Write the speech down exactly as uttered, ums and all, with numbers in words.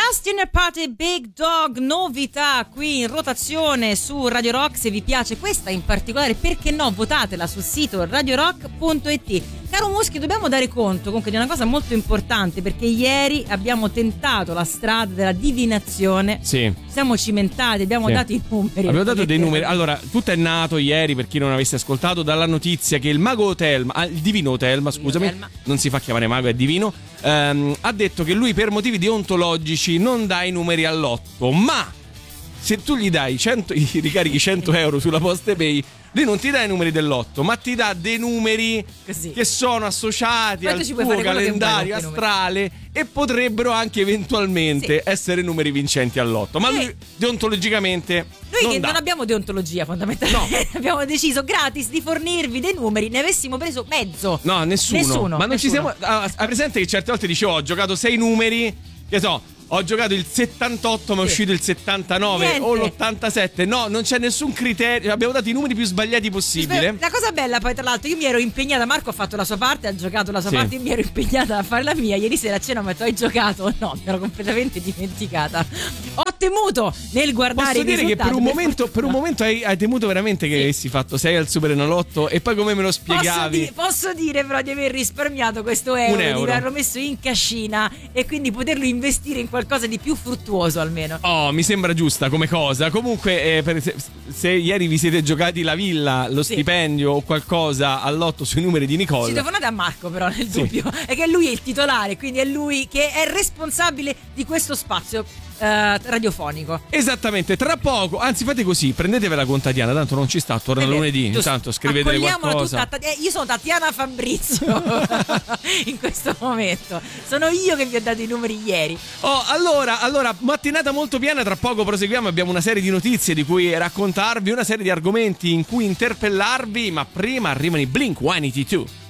Last Dinner Party Big Dog, novità qui in rotazione su Radio Rock. Se vi piace questa in particolare, perché no, votatela sul sito radio rock punto it. Caro Muschi, dobbiamo dare conto comunque di una cosa molto importante, perché ieri abbiamo tentato la strada della divinazione. Sì. Siamo cimentati, abbiamo sì. dato i numeri. Abbiamo dato dei numeri. Allora, tutto è nato ieri, per chi non avesse ascoltato, dalla notizia che il mago Telma, ah, il divino Telma, scusami, Telma. non si fa chiamare mago, è divino, ehm, ha detto che lui per motivi deontologici non dà i numeri all'otto, ma se tu gli dai cento, gli ricarichi cento euro sulla Postepay, lui non ti dà i numeri dell'otto, ma ti dà dei numeri Così, che sono associati quanto al tuo calendario astrale e potrebbero anche eventualmente sì. essere numeri vincenti all'otto. Ma lui, lui deontologicamente noi non che dà. non abbiamo deontologia fondamentalmente, no. abbiamo deciso gratis di fornirvi dei numeri, ne avessimo preso mezzo. No, nessuno. nessuno Ma non nessuno. ci siamo. Hai presente che certe volte dicevo, ho giocato sei numeri, che so. Ho giocato il settantotto, ma è sì. uscito il settantanove Niente. o l'ottantasette. No, non c'è nessun criterio. Abbiamo dato i numeri più sbagliati possibile. La cosa bella, poi, tra l'altro, io mi ero impegnata. Marco ha fatto la sua parte, ha giocato la sua sì. parte. Io mi ero impegnata a fare la mia. Ieri sera a cena mi ha detto: hai giocato? No, mi ero completamente dimenticata. Ho temuto nel guardare Posso i dire che per un per momento, per un momento hai, hai temuto veramente che sì. avessi fatto sei al Super Enalotto. E poi come me lo spiegavi? Posso, di- posso dire però di aver risparmiato questo euro, un euro, di averlo messo in cascina e quindi poterlo investire in qualcosa di più fruttuoso almeno. Oh, mi sembra giusta come cosa. Comunque eh, per, se, se ieri vi siete giocati la villa, lo sì. stipendio o qualcosa all'otto sui numeri di Nicole, ci telefonate a Marco però nel sì. dubbio è che lui è il titolare, quindi è lui che è responsabile di questo spazio uh, radiofonico. Esattamente, tra poco, anzi fate così, prendetevela con Tatiana, tanto non ci sta, torna Bene, lunedì, intanto scrivetele qualcosa. Tutta, eh, io sono Tatiana Fabrizio in questo momento, sono io che vi ho dato i numeri ieri. Oh, allora, allora, mattinata molto piena, tra poco proseguiamo, abbiamo una serie di notizie di cui raccontarvi, una serie di argomenti in cui interpellarvi, ma prima arrivano i Blink centottantadue.